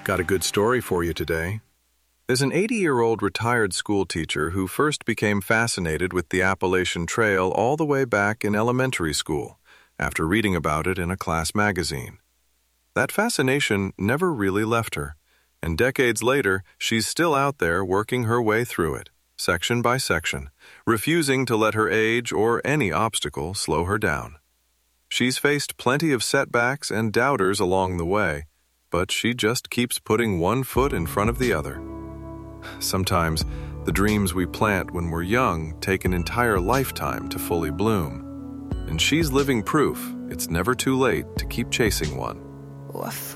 Got a good story for you today. There's an 80-year-old retired school teacher who first became fascinated with the Appalachian Trail all the way back in elementary school, after reading about it in a class magazine. That fascination never really left her, and decades later, she's still out there working her way through it, section by section, refusing to let her age or any obstacle slow her down. She's faced plenty of setbacks and doubters along the way, but she just keeps putting one foot in front of the other. Sometimes, the dreams we plant when we're young take an entire lifetime to fully bloom. And she's living proof it's never too late to keep chasing one.